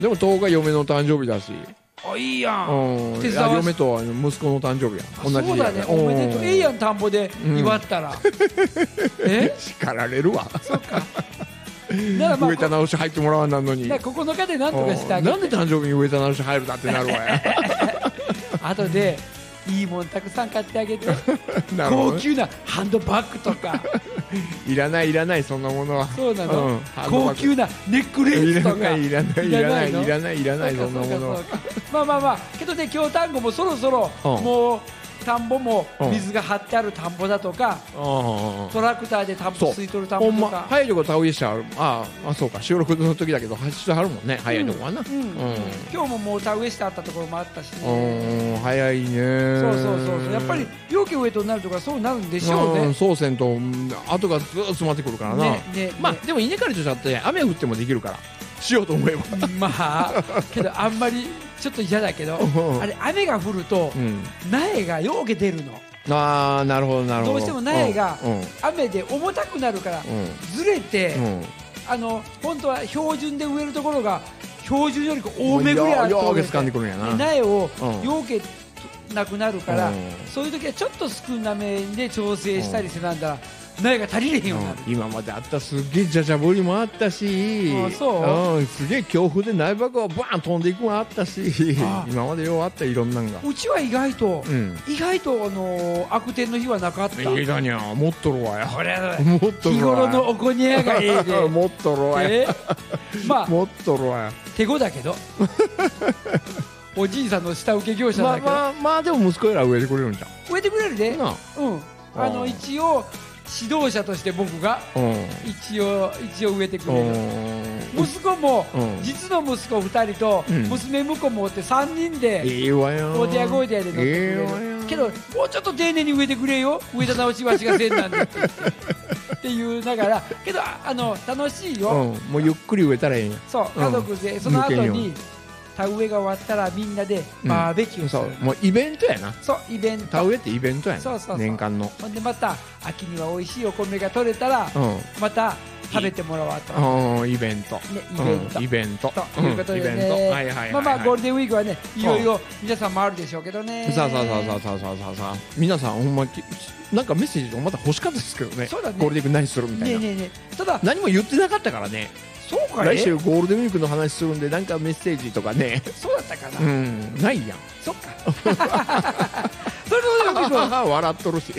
でも10日嫁の誕生日だし、 あ、いいやうんん。手伝わ嫁と息子の誕生日や同じ日やそうだね、おめでとう。ええやん、田んぼで祝ったら。え、 叱られるわ。 そっか。だからまあ植えた直し入ってもらわなんのに、 だから9日でなんとかしてあげて、 なんで誕生日に植えた直し入るだってなるわや。 後でいいもんたくさん買ってあげて、 なるほどね。 高級なハンドバッグとか、 いらないいらないそんなものは。 そうなの、 ハンドバッグ高級なネックレいースとか。 らないいらないいらないのいらないいらないそんなものは。 そうかまあまあまあ、けどね、京丹後もそろそろ、 うんもう田んぼもうん水が張ってある田んぼだとか、 あトラクターで田んぼ吸い取る田んぼほんまとか、 早いとこ田植えしてある。そうか、収録の時だけど走ってはるもんね、早いとこはな。 今日ももう田植えしてあったところもあったしね。 早いね。 そうそうやっぱり養鶏植えとなるとかそうなるんでしょうね。 そうせんと後がずっと詰まってくるからな。 ねまあでも稲刈りとしちゃって雨降ってもできるからしようと思えば。 まあけどあんまりちょっと嫌だけど、あれ雨が降ると苗がようけ出るの。 なるほどなるほど。 どうしても苗が雨で重たくなるからずれて、本当は標準で植えるところが標準より多めぐらいあると苗をようけなくなるから、そういう時はちょっと少なめで調整したりせなんだら苗が足りれへんようになる。 今まであったすっげえじゃじゃ降りもあったし、すげえ強風で苗箱がバーン飛んでいくもあったし、今までようあったいろんなんが。 うちは意外と悪天の日はなかった。 だにゃ持っとるわや。 持っとるわ。日頃のおこにゃがええで。 持っとるわや。 まあ持っとるわや。 手ごだけど。おじいさんの下請け業者だけど。 まあでも息子やら植えてくれるんじゃん。 植えてくれるで。一応指導者として僕が一応植えてくれる。息子も実の息子2人と娘婿もおって3人でゴーディアゴーディアで乗ってくれるけど、もうちょっと丁寧に植えてくれよ、植えた直しわしがせんなんでっていうながら、けど楽しいよ。 もうゆっくり植えたらええんや。 そう、家族でその後に田植えが終わったらみんなでバーベキューする。 もうイベントやな。 そう、イベント。 田植えってイベントやな。年間の。 ほんでまた秋には美味しいお米が取れたらまた食べてもらおうと。 イベント。イベント。 ということでね。まあまあゴールデンウィークはね、いろいろ皆さんもあるでしょうけどね。 さあ皆さんほんまなんかメッセージまた欲しかったですけどね。ゴールデンウィーク何するみたいな。 ただ何も言ってなかったからね。 そうか、 来週ゴールデンウィークの話するんでなんかメッセージとかね。 そうだったかな。 ないやん。 そっか。それで笑っとるし。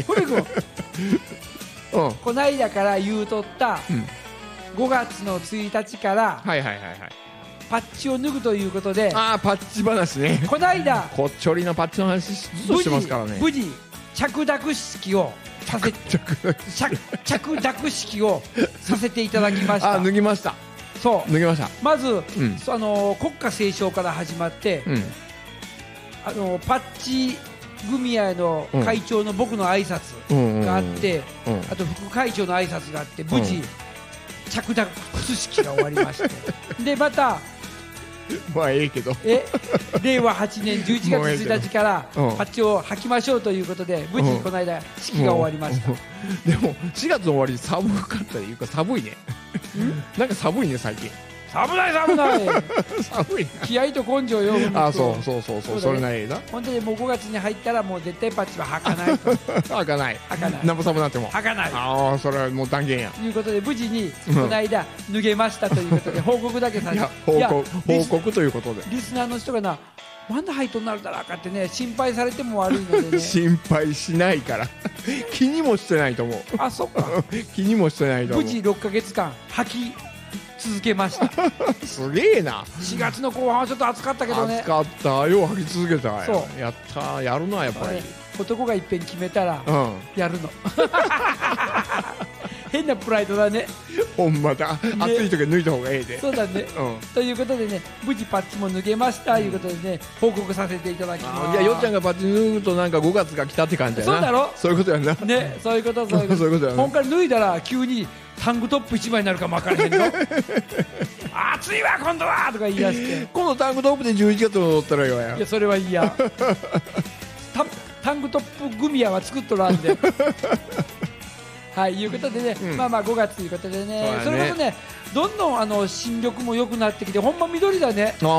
こないだから言うとった5月の1日からパッチを脱ぐということで。 パッチ話ね。 こないだこっちょりのパッチの話ずっとしてますからね。 無事着脱式をさせていただきました。 脱ぎました。 そう脱ぎました。 まず国歌斉唱から始まってパッチ組合の会長の僕の挨拶があって、あと副会長の挨拶があって、無事着脱式が終わりましてでまたまあええけど令和8年11月1日からパッチを履きましょうということで無事この間式が終わりました。 でも4月の終わり寒かったというか寒いね。なんか寒いね最近。 寒ない寒い気合と根性よ。 そうそれなりだ。 本当にもう5月に入ったらもう絶対パッチは履かないと。 履かないなんぼ寒くなっても履かない。 それはもう断言や。 ということで無事にこの間脱げましたということで報告だけさせて。 報告ということでリスナーの人がなんで入っとんなるだろうかってね、心配されても悪いのでね。 心配しないから気にもしてないと思う。 そっか。 気にもしてないと思う。 無事6ヶ月間履き続けました。 すげえな。 4月の後半はちょっと暑かったけどね。 暑かった。よう履き続けた。そうやった。やるなやっぱり。 男がいっぺん決めたらやるの。変なプライドだね。 ほんまだ。暑い時は脱いだ方がええで。 そうだね。ということでね、無事パッチも脱げましたということでね、報告させていただきます。 いや、よっちゃんがパッチ脱ぐとなんか5月が来たって感じやな。 そうだろ。 そういうことやな。 ね、そういうこと。本から脱いだら急にタンクトップ1枚になるかも分からへんの。暑いわ今度はとか言い出して。 今度タンクトップで11月乗ったらよや。 いや、それは嫌。タンクトップ組屋は作っとらんで。いうことでね、まあ5月ということでね、それこそね、どんどん新緑も良くなってきて、ほんま緑だね。